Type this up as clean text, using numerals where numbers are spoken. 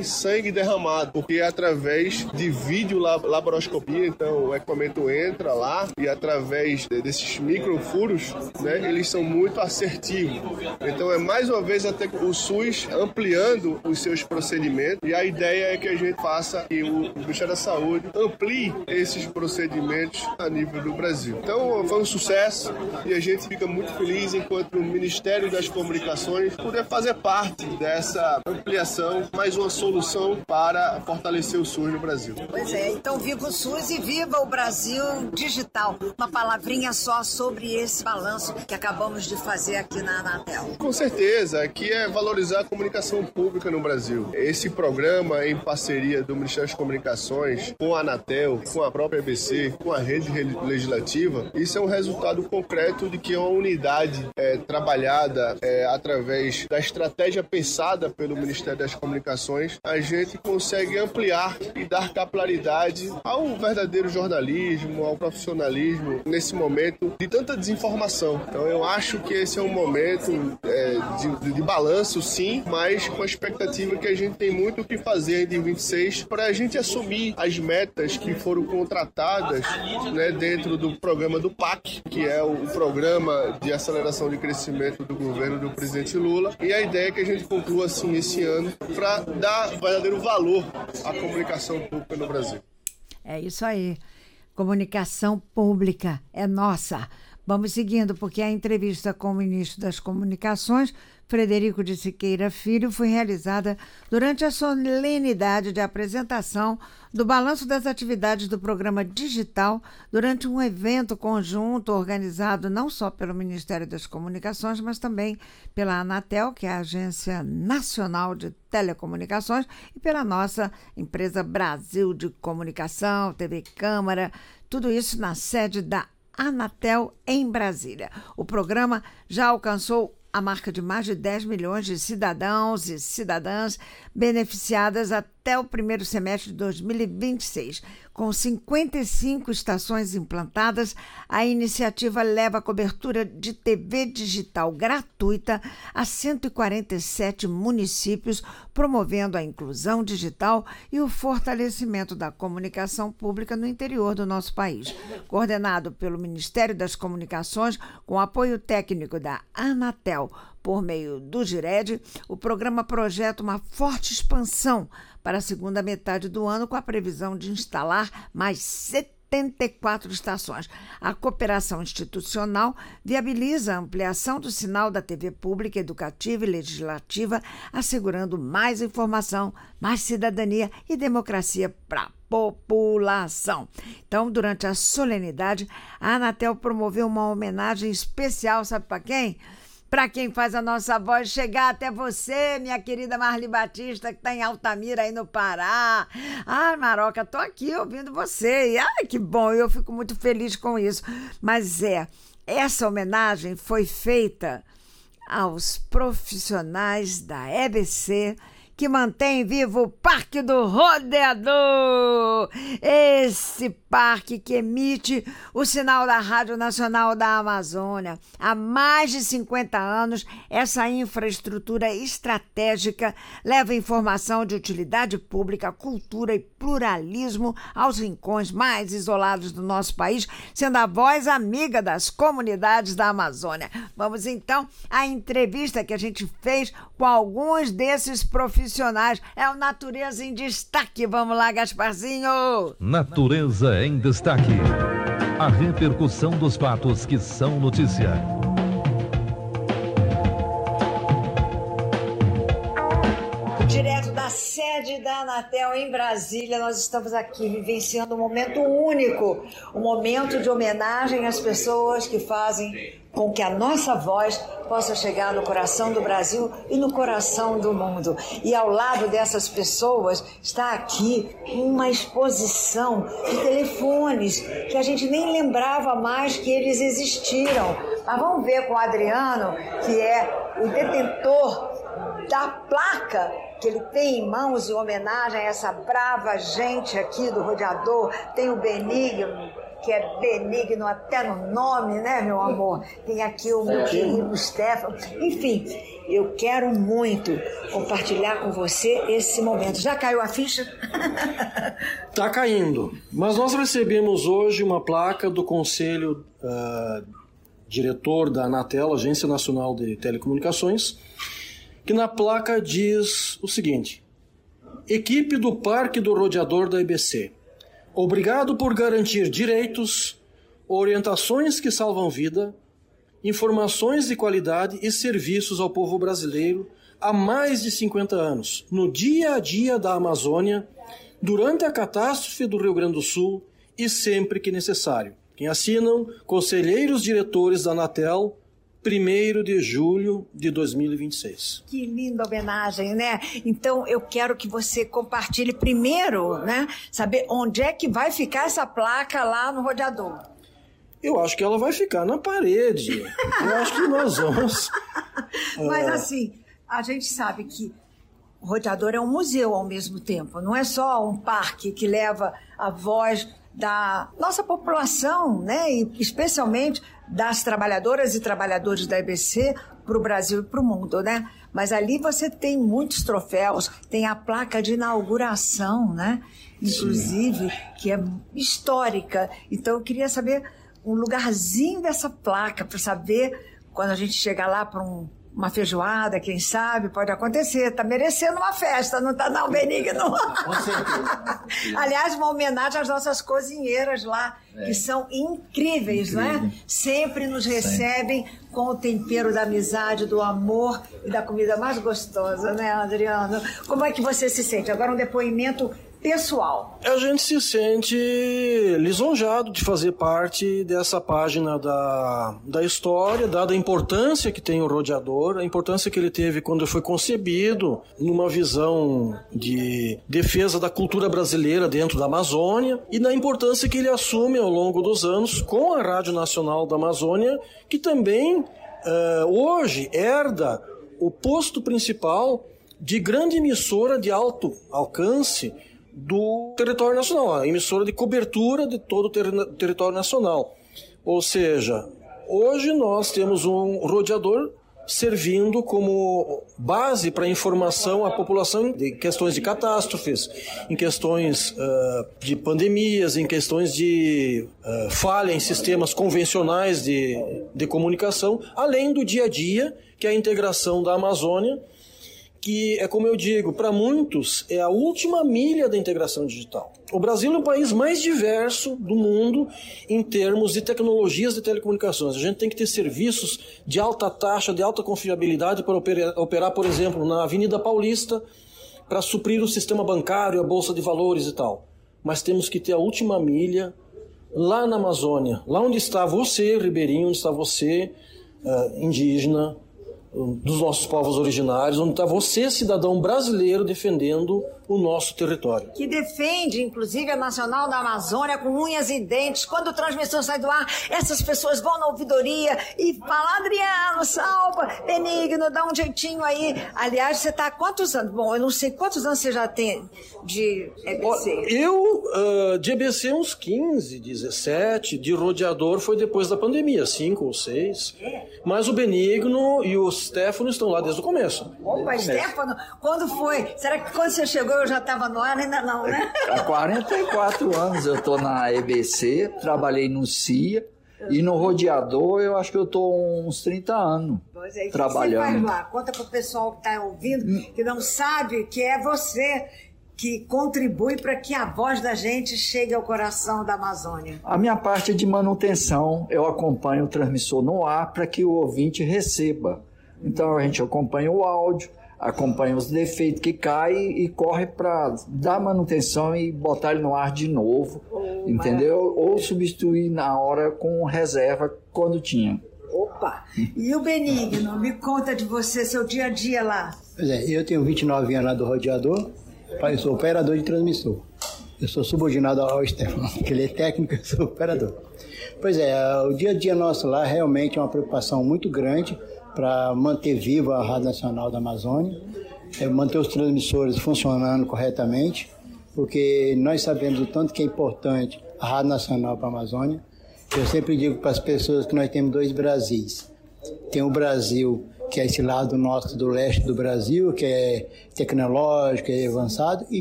tem sangue derramado, porque é através de vídeo laparoscopia, então o equipamento entra lá e através desses microfuros, né, eles são muito assertivos. Então é mais uma vez até o SUS ampliando os seus procedimentos, e a ideia é que a gente faça que o Ministério da Saúde amplie esses procedimentos a nível do Brasil. Então foi um sucesso e a gente fica muito feliz enquanto o Ministério das Comunicações poder fazer parte dessa ampliação, mais uma solução para fortalecer o SUS no Brasil. Pois é, então viva o SUS e viva o Brasil digital. Uma palavrinha só sobre esse balanço que acabamos de fazer aqui na Anatel. Com certeza, aqui é valorizar a comunicação pública no Brasil. Esse programa em parceria do Ministério das Comunicações com a Anatel, com a própria EBC, com a rede legislativa, isso é um resultado concreto de que é uma unidade trabalhada através da estratégia pensada pelo Ministério das Comunicações, a gente consegue ampliar e dar capilaridade ao verdadeiro jornalismo, ao profissionalismo nesse momento de tanta desinformação. Então eu acho que esse é um momento de balanço, sim, mas com a expectativa que a gente tem muito o que fazer em 2026 para a gente assumir as metas que foram contratadas, né, dentro do programa do PAC, que é o programa de aceleração de crescimento do governo do presidente Lula, e a ideia é que a gente conclua assim esse ano para dar verdadeiro valor à comunicação pública no Brasil. É isso aí. Comunicação pública é nossa. Vamos seguindo, porque a entrevista com o ministro das Comunicações, Frederico de Siqueira Filho, foi realizada durante a solenidade de apresentação do balanço das atividades do programa digital durante um evento conjunto organizado não só pelo Ministério das Comunicações, mas também pela Anatel, que é a Agência Nacional de Telecomunicações, e pela nossa empresa Brasil de Comunicação, TV Câmara, tudo isso na sede da Anatel em Brasília. O programa já alcançou a marca de mais de 10 milhões de cidadãos e cidadãs beneficiadas até o primeiro semestre de 2026. Com 55 estações implantadas, a iniciativa leva a cobertura de TV digital gratuita a 147 municípios, promovendo a inclusão digital e o fortalecimento da comunicação pública no interior do nosso país. Coordenado pelo Ministério das Comunicações, com apoio técnico da Anatel, por meio do GIRED, o programa projeta uma forte expansão para a segunda metade do ano, com a previsão de instalar mais 74 estações. A cooperação institucional viabiliza a ampliação do sinal da TV pública, educativa e legislativa, assegurando mais informação, mais cidadania e democracia para a população. Então, durante a solenidade, a Anatel promoveu uma homenagem especial, sabe para quem? Para quem faz a nossa voz chegar até você, minha querida Marli Batista, que está em Altamira, aí no Pará. Ai, Maroca, tô aqui ouvindo você. E, ai, que bom, eu fico muito feliz com isso. Mas essa homenagem foi feita aos profissionais da EBC, que mantém vivo o Parque do Rodeador, esse parque que emite o sinal da Rádio Nacional da Amazônia. Há mais de 50 anos, essa infraestrutura estratégica leva informação de utilidade pública, cultura e pluralismo aos rincões mais isolados do nosso país, sendo a voz amiga das comunidades da Amazônia. Vamos então à entrevista que a gente fez com alguns desses profissionais. É o Natureza em Destaque. Vamos lá, Gasparzinho! Natureza em Destaque. A repercussão dos fatos que são notícia. Direto da sede da Anatel em Brasília, nós estamos aqui vivenciando um momento único, um momento de homenagem às pessoas que fazem com que a nossa voz possa chegar no coração do Brasil e no coração do mundo. E ao lado dessas pessoas está aqui uma exposição de telefones que a gente nem lembrava mais que eles existiram. Mas vamos ver com o Adriano, que é o detentor da placa que ele tem em mãos em homenagem a essa brava gente aqui do Rodeador. Tem o Benigno, que é benigno até no nome, né, meu amor? Tem aqui o meu querido Stefano. Enfim, eu quero muito compartilhar com você esse momento. Já caiu a ficha? Está caindo. Mas nós recebemos hoje uma placa do Conselho Diretor da Anatel, Agência Nacional de Telecomunicações, que na placa diz o seguinte: equipe do Parque do Rodeador da EBC, obrigado por garantir direitos, orientações que salvam vida, informações de qualidade e serviços ao povo brasileiro há mais de 50 anos, no dia a dia da Amazônia, durante a catástrofe do Rio Grande do Sul e sempre que necessário. Quem assinam, conselheiros diretores da Anatel, 1º de julho de 2026. Que linda homenagem, né? Então, eu quero que você compartilhe primeiro, né? Saber onde é que vai ficar essa placa lá no rodeador. Eu acho que ela vai ficar na parede. Eu acho que nós vamos... Mas assim, a gente sabe que o rodeador é um museu ao mesmo tempo. Não é só um parque que leva a voz da nossa população, né? E especialmente das trabalhadoras e trabalhadores da EBC para o Brasil e para o mundo, né? Mas ali você tem muitos troféus, tem a placa de inauguração, né? Inclusive, que é histórica. Então, eu queria saber um lugarzinho dessa placa para saber quando a gente chegar lá para uma feijoada, quem sabe, pode acontecer. Tá merecendo uma festa, não tá não, Benigno? Com certeza. Aliás, uma homenagem às nossas cozinheiras lá, que são incríveis, né? Sempre nos recebem com o tempero da amizade, do amor e da comida mais gostosa, né, Adriano? Como é que você se sente? Agora um depoimento pessoal. A gente se sente lisonjado de fazer parte dessa página da história, dada a importância que tem o rodeador, a importância que ele teve quando foi concebido numa visão de defesa da cultura brasileira dentro da Amazônia e na importância que ele assume ao longo dos anos com a Rádio Nacional da Amazônia, que também hoje herda o posto principal de grande emissora de alto alcance do território nacional, a emissora de cobertura de todo o território nacional. Ou seja, hoje nós temos um rodeador servindo como base para informação à população de questões de catástrofes, em questões de pandemias, em questões de falha em sistemas convencionais de comunicação, além do dia a dia, que é a integração da Amazônia, que é, como eu digo, para muitos é a última milha da integração digital. O Brasil é o país mais diverso do mundo em termos de tecnologias de telecomunicações. A gente tem que ter serviços de alta taxa, de alta confiabilidade para operar, por exemplo, na Avenida Paulista, para suprir o sistema bancário, a Bolsa de Valores e tal. Mas temos que ter a última milha lá na Amazônia, lá onde está você, ribeirinho, onde está você, indígena, dos nossos povos originários, onde está você, cidadão brasileiro, defendendo o nosso território. Que defende, inclusive, a Nacional da Amazônia com unhas e dentes. Quando o transmissor sai do ar, essas pessoas vão na ouvidoria e falam: Adriano, salva, Benigno, dá um jeitinho aí. Aliás, você está há quantos anos? Bom, eu não sei quantos anos você já tem de EBC. Eu, de EBC, uns 15, 17. De rodeador foi depois da pandemia, 5 ou 6. Mas o Benigno e o Stefano estão lá desde o começo. Opa, Stefano, quando foi? Será que quando você chegou eu já estava no ar? Ainda não, né? Há 44 anos eu estou na EBC, trabalhei no CIA e no rodeador eu acho que eu estou uns 30 anos trabalhando. Você faz lá? Conta para o pessoal que está ouvindo, que não sabe que é você que contribui para que a voz da gente chegue ao coração da Amazônia. A minha parte é de manutenção, eu acompanho o transmissor no ar para que o ouvinte receba. Então a gente acompanha o áudio, acompanha os defeitos que caem e corre para dar manutenção e botar ele no ar de novo, entendeu? Ou substituir na hora com reserva quando tinha. Opa! E o Benigno, me conta de você, seu dia a dia lá. Pois é, eu tenho 29 anos lá do rodeador, eu sou operador de transmissor. Eu sou subordinado ao Stefano, que ele é técnico, eu sou operador. Pois é, o dia a dia nosso lá realmente é uma preocupação muito grande para manter viva a Rádio Nacional da Amazônia, manter os transmissores funcionando corretamente, porque nós sabemos o tanto que é importante a Rádio Nacional para a Amazônia. Eu sempre digo para as pessoas que nós temos 2 Brasis. Tem o Brasil, que é esse lado nosso do leste do Brasil, que é tecnológico, é avançado, e